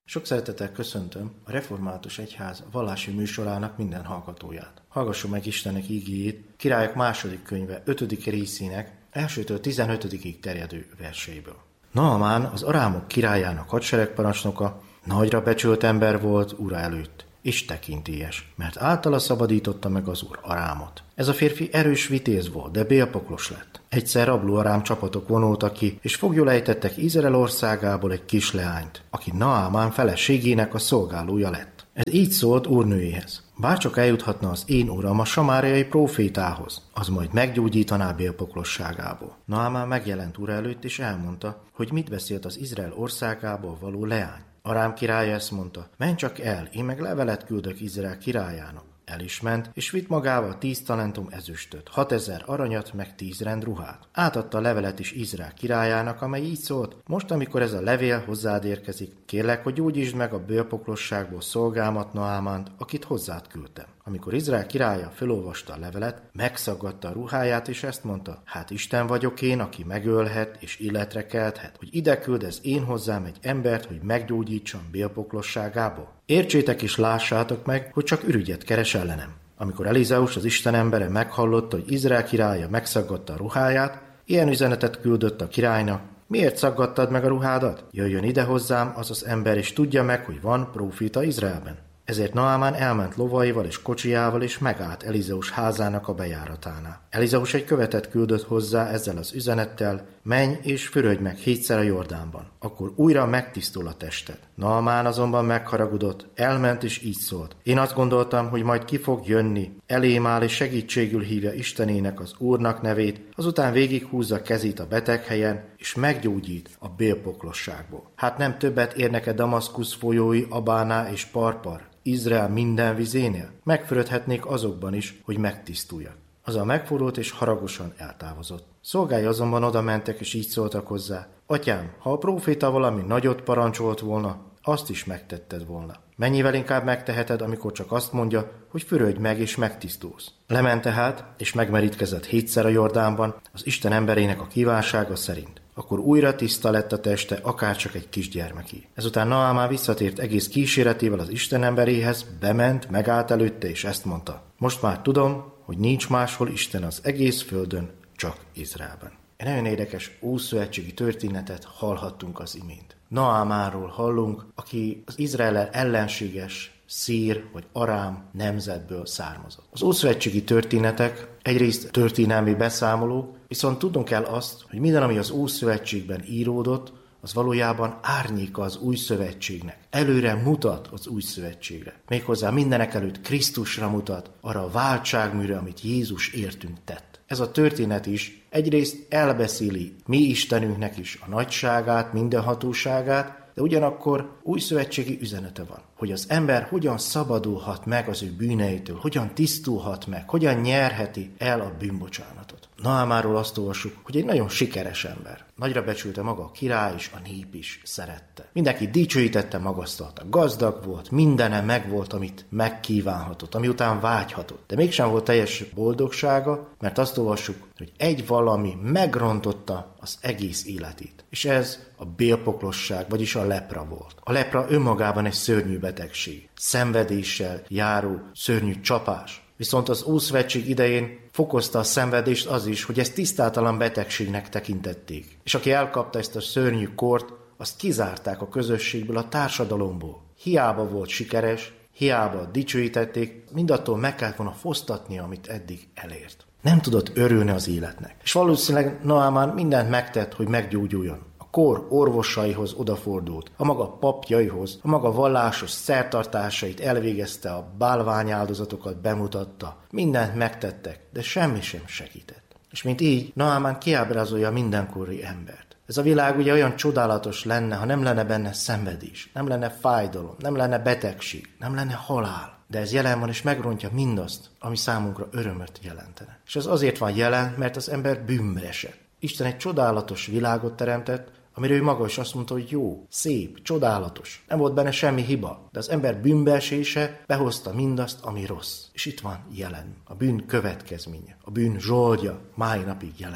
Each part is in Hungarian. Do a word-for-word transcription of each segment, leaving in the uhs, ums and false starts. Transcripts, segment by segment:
Sok szeretettel köszöntöm a Református Egyház vallási műsorának minden hallgatóját. Hallgassuk meg Istennek ígéjét Királyok második könyve ötödik részének elsőtől tizenötödikig terjedő verseiből. Naamán, az arámok királyának hadseregparancsnoka, nagyra becsült ember volt ura előtt, és tekintélyes, mert általa szabadította meg az úr Arámot. Ez a férfi erős vitéz volt, de bélpoklos lett. Egyszer rabló arám csapatok vonultak ki, és foglyul ejtettek Izrael országából egy kis leányt, aki Naamán feleségének a szolgálója lett. Ez így szólt úrnőjéhez: bárcsak eljuthatna az én uram a samáriai prófétához, az majd meggyógyítaná bélpoklosságából. Naamán megjelent ura előtt, és elmondta, hogy mit beszélt az Izrael országából való leány. Arám királya ezt mondta: menj csak el, én meg levelet küldök Izrael királyának. El is ment, és vitt magával tíz talentum ezüstöt, hatezer aranyat, meg tíz rend ruhát. Átadta a levelet is Izrael királyának, amely így szólt: most, amikor ez a levél hozzád érkezik, kérlek, hogy gyógyítsd meg a bélpoklosságból szolgámat Naamánt, akit hozzád küldtem. Amikor Izrael királya felolvasta a levelet, megszaggatta a ruháját, és ezt mondta: hát Isten vagyok én, aki megölhet és életre kelthet, hogy ide küldesz én hozzám egy embert, hogy meggyógyítsam bélpoklosságából. Értsétek és lássátok meg, hogy csak ürügyet keres ellenem. Amikor Elizeus, az Isten embere meghallotta, hogy Izrael királya megszaggatta a ruháját, ilyen üzenetet küldött a királynak: miért szaggattad meg a ruhádat? Jöjjön ide hozzám az az ember, és tudja meg, hogy van próféta Izraelben. Ezért Naamán elment lovaival és kocsijával, és megállt Elizeus házának a bejáratánál. Elizeus egy követet küldött hozzá ezzel az üzenettel: menj és fürödj meg hétszer a Jordánban, akkor újra megtisztul a tested. Naamán azonban megharagudott, elment és így szólt: én azt gondoltam, hogy majd ki fog jönni, elém áll és segítségül hívja Istenének, az Úrnak nevét, azután végighúzza kezét a beteg helyen, és meggyógyít a bélpoklosságból. Hát nem többet érnek-e Damaszkusz folyói, Abáná és Parpar, Izrael minden vizénél? Megfürödhetnék azokban is, hogy megtisztuljak. Azzal megfordult és haragosan eltávozott. Szolgái azonban oda mentek, és így szóltak hozzá: atyám, ha a próféta valami nagyot parancsolt volna, azt is megtetted volna. Mennyivel inkább megteheted, amikor csak azt mondja, hogy fürödj meg és megtisztulsz. Lement tehát, és megmerítkezett hétszer a Jordánban, az Isten emberének a kívánsága szerint. Akkor újra tiszta lett a teste, akárcsak egy kisgyermeké. Ezután Naamán visszatért egész kíséretével az Isten emberéhez, bement, megállt előtte, és ezt mondta: most már tudom, hogy nincs máshol Isten az egész földön, csak Izraelben. Egy nagyon érdekes ószövetségi történetet hallhattunk az imént. Naamánról hallunk, aki az Izrael ellenséges szír vagy arám nemzetből származott. Az ószövetségi történetek egyrészt történelmi beszámolók, viszont tudnunk kell azt, hogy minden, ami az Ószövetségben íródott, az valójában árnyéka az új szövetségnek. Előre mutat az új szövetségre. Méghozzá mindenek előtt Krisztusra mutat, arra a váltságműre, amit Jézus értünk tett. Ez a történet is egyrészt elbeszéli mi Istenünknek is a nagyságát, mindenhatóságát, de ugyanakkor új szövetségi üzenete van, hogy az ember hogyan szabadulhat meg az ő bűneitől, hogyan tisztulhat meg, hogyan nyerheti el a bűnbocsánatot. Naamáról azt olvassuk, hogy egy nagyon sikeres ember. Nagyra becsülte maga a király is, a nép is szerette. Mindenki dicsőítette, magasztalta. Gazdag volt, mindene megvolt, amit megkívánhatott, ami után vágyhatott. De mégsem volt teljes boldogsága, mert azt olvassuk, hogy egy valami megrontotta az egész életét. És ez a bélpoklosság, vagyis a lepra volt. A lepra önmagában egy szörnyű betegség, szenvedéssel járó szörnyű csapás. Viszont az Ószövetség idején fokozta a szenvedést az is, hogy ezt tisztátalan betegségnek tekintették. És aki elkapta ezt a szörnyű kort, azt kizárták a közösségből, a társadalomból. Hiába volt sikeres, hiába dicsőítették, mindattól meg kellett volna fosztatnia, amit eddig elért. Nem tudott örülni az életnek. És valószínűleg Naamán mindent megtett, hogy meggyógyuljon. Kor orvosaihoz odafordult, a maga papjaihoz, a maga vallásos szertartásait elvégezte, a bálványáldozatokat bemutatta. Mindent megtettek, de semmi sem segített. És mint így, Naamán kiábrázolja mindenkori embert. Ez a világ ugye olyan csodálatos lenne, ha nem lenne benne szenvedés, nem lenne fájdalom, nem lenne betegség, nem lenne halál. De ez jelen van, és megrontja mindazt, ami számunkra örömöt jelentene. És ez azért van jelen, mert az ember bűnbe esett. Isten egy csodálatos világot teremtett, amire ő maga is azt mondta, hogy jó, szép, csodálatos. Nem volt benne semmi hiba, de az ember bűnbeesése behozta mindazt, ami rossz. És itt van jelen. A bűn következménye, a bűn zsoldja máj napig jelen van.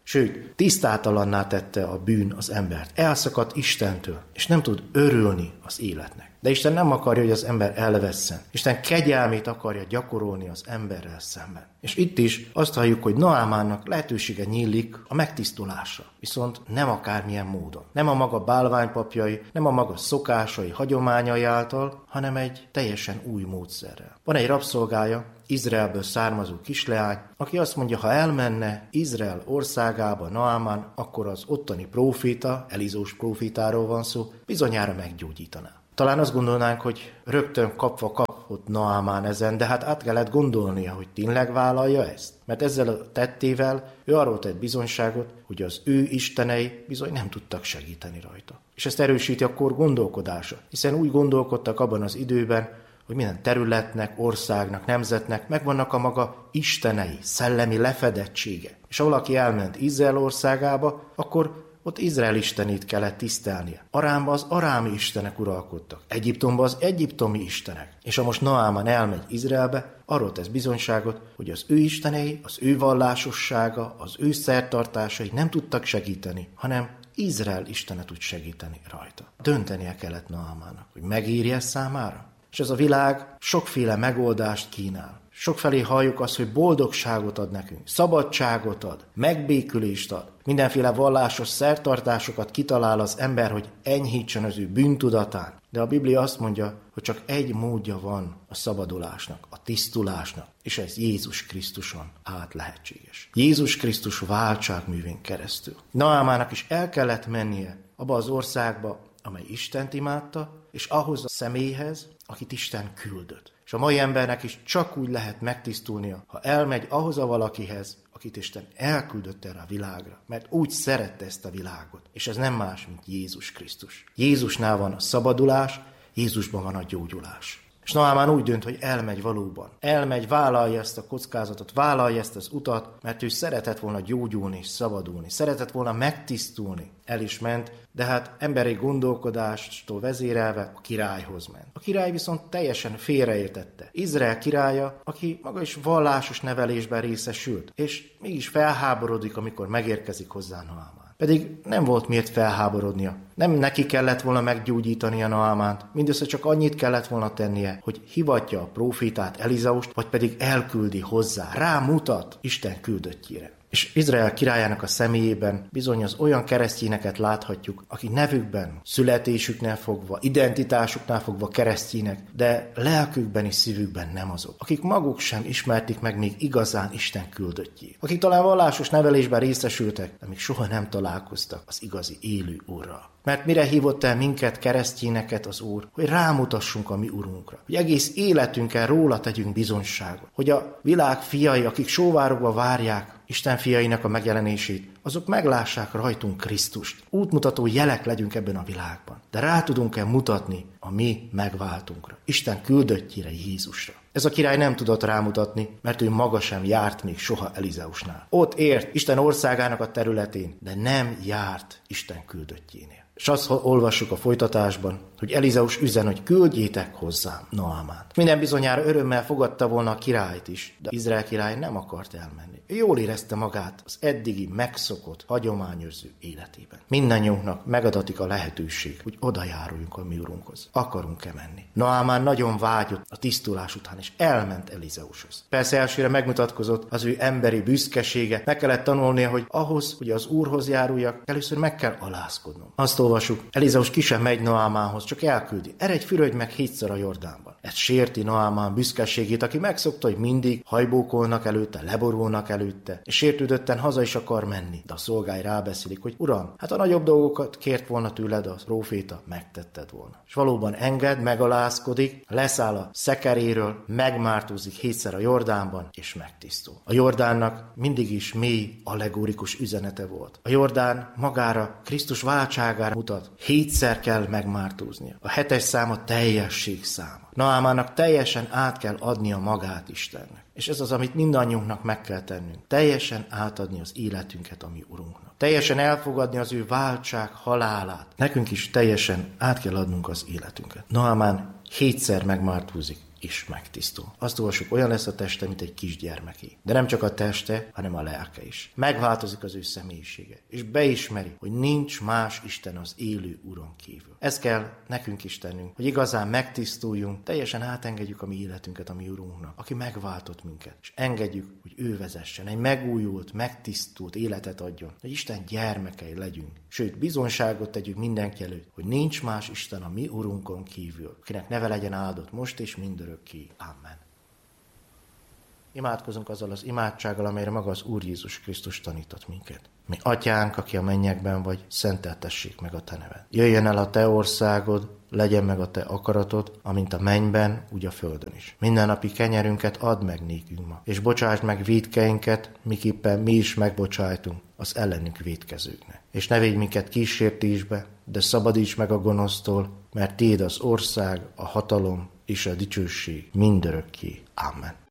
Sőt, tisztátalanná tette a bűn az embert. Elszakadt Istentől, és nem tud örülni az életnek. De Isten nem akarja, hogy az ember elvesszen. Isten kegyelmét akarja gyakorolni az emberrel szemben. És itt is azt halljuk, hogy Naamánnak lehetősége nyílik a megtisztulásra. Viszont nem akármilyen módon. Nem a maga bálványpapjai, nem a maga szokásai, hagyományai által, hanem egy teljesen új módszerrel. Van egy rabszolgája, Izraelből származó kisleány, aki azt mondja, ha elmenne Izrael országába Naamán, akkor az ottani próféta, Elizós prófétáról van szó, bizonyára meggyógyítaná. Talán azt gondolnánk, hogy rögtön kapva kapott Naamán ezen, de hát át kellett gondolnia, hogy tényleg vállalja ezt. Mert ezzel a tettével ő arról tett bizonyságot, hogy az ő istenei bizony nem tudtak segíteni rajta. És ezt erősíti a kor gondolkodása, hiszen úgy gondolkodtak abban az időben, hogy minden területnek, országnak, nemzetnek megvannak a maga istenei, szellemi lefedettsége. És ha valaki elment Izrael országába, akkor ott Izrael istenét kellett tisztelnie. Arámban az arámi istenek uralkodtak. Egyiptomban az egyiptomi istenek. És ha most Naamán elmegy Izraelbe, arról tesz bizonyságot, hogy az ő istenei, az ő vallásossága, az ő szertartásai nem tudtak segíteni, hanem Izrael istene tud segíteni rajta. Döntenie kellett Naamánnak, hogy megírja számára. És ez a világ sokféle megoldást kínál. Sokfelé halljuk azt, hogy boldogságot ad nekünk, szabadságot ad, megbékülést ad. Mindenféle vallásos szertartásokat kitalál az ember, hogy enyhítsen az ő bűntudatán. De a Biblia azt mondja, hogy csak egy módja van a szabadulásnak, a tisztulásnak, és ez Jézus Krisztuson át lehetséges. Jézus Krisztus váltságművén keresztül. Naamának is el kellett mennie abba az országba, amely Istent imádta, és ahhoz a személyhez, akit Isten küldött. És a mai embernek is csak úgy lehet megtisztulnia, ha elmegy ahhoz a valakihez, akit Isten elküldött erre a világra, mert úgy szerette ezt a világot. És ez nem más, mint Jézus Krisztus. Jézusnál van a szabadulás, Jézusban van a gyógyulás. És Naamán úgy dönt, hogy elmegy valóban. Elmegy, vállalja ezt a kockázatot, vállalja ezt az utat, mert ő szeretett volna gyógyulni és szabadulni. Szeretett volna megtisztulni. El is ment, de hát emberi gondolkodástól vezérelve a királyhoz ment. A király viszont teljesen félreértette. Izrael királya, aki maga is vallásos nevelésben részesült, és mégis felháborodik, amikor megérkezik hozzá Naamán. Pedig nem volt miért felháborodnia. Nem neki kellett volna meggyógyítani a Naamánt, mindössze csak annyit kellett volna tennie, hogy hivatja a prófétát, Elizaust, vagy pedig elküldi hozzá, rámutat Isten küldöttjére. És Izrael királyának a személyében bizony az olyan keresztényeket láthatjuk, akik nevükben, születésüknél fogva, identitásuknál fogva keresztények, de lelkükben és szívükben nem azok. Akik maguk sem ismerték meg még igazán Isten küldöttjét. Akik talán vallásos nevelésben részesültek, de még soha nem találkoztak az igazi élő Úrral. Mert mire hívott el minket, keresztényeket az Úr, hogy rámutassunk a mi Urunkra. Hogy egész életünkkel róla tegyünk bizonyságot. Hogy a világ fiai, akik sóvárogva várják Isten fiainak a megjelenését, azok meglássák rajtunk Krisztust. Útmutató jelek legyünk ebben a világban. De rá tudunk-e mutatni a mi megváltunkra, Isten küldöttjére, Jézusra. Ez a király nem tudott rámutatni, mert ő maga sem járt még soha Elizeusnál. Ott ért Isten országának a területén, de nem járt Isten küldöttjénél. És azt olvassuk a folytatásban, hogy Elizeus üzen, hogy küldjétek hozzám Naamánt. Minden bizonyára örömmel fogadta volna a királyt is, de Izrael király nem akart elmenni. Ő jól érezte magát az eddigi megszokott, hagyományőrző életében. Mindannyiunknak megadatik a lehetőség, hogy oda járuljunk a mi Urunkhoz. Akarunk-e menni? Naamán nagyon vágyott a tisztulás után, és elment Elizeushoz. Persze elsőre megmutatkozott az ő emberi büszkesége, meg kellett tanulnia, hogy ahhoz, hogy az Úrhoz járuljak, először meg kell alázkodnom. Azt olvasjuk, Elizeus ki sem megy Naamánhoz, csak elküldi. Eredj, fürödj meg hétszer a Jordánban. Ez sérti Naamán büszkeségét, aki megszokta, hogy mindig hajbókolnak előtte, leborulnak előtte, és sértődötten haza is akar menni. De a szolgái rábeszélik, hogy Uram, hát a nagyobb dolgokat kért volna tőled a próféta, megtetted volna. És valóban enged, megalázkodik, leszáll a szekeréről, megmártózik hétszer a Jordánban, és megtisztul. A Jordánnak mindig is mély, allegorikus üzenete volt. A Jordán magára, Krisztus váltságára mutat. Hétszer kell megmártóznia. A hetes szám a teljesség száma. Naamának teljesen át kell adnia magát Istennek. És ez az, amit mindannyiunknak meg kell tennünk. Teljesen átadni az életünket a mi Urunknak. Teljesen elfogadni az ő váltság halálát. Nekünk is teljesen át kell adnunk az életünket. Naamán hétszer megmártózik, és megtisztul. Azt olvassuk, olyan lesz a teste, mint egy kisgyermeké. De nem csak a teste, hanem a lelke is. Megváltozik az ő személyisége, és beismeri, hogy nincs más Isten az élő Uron kívül. Ez kell nekünk is tennünk, hogy igazán megtisztuljunk, teljesen átengedjük a mi életünket a mi Urunknak, aki megváltott minket, és engedjük, hogy ő vezessen, egy megújult, megtisztult életet adjon, hogy Isten gyermekei legyünk. Sőt, bizonyságot tegyük mindenki előtt, hogy nincs más Isten a mi Urunkon kívül, akinek neve legyen áldott most és mindörökké. Amen. Imádkozunk azzal az imádsággal, amelyre maga az Úr Jézus Krisztus tanított minket. Mi atyánk, aki a mennyekben vagy, szenteltessék meg a te neved. Jöjjön el a te országod, legyen meg a te akaratod, amint a mennyben, úgy a földön is. Mindennapi kenyerünket add meg nékünk ma, és bocsásd meg vétkeinket, miképpen mi is megbocsájtunk az ellenünk vétkezőknek. És ne védj minket kísértésbe, de szabadíts meg a gonosztól, mert tiéd az ország, a hatalom és a dicsőség mindörökké. Amen.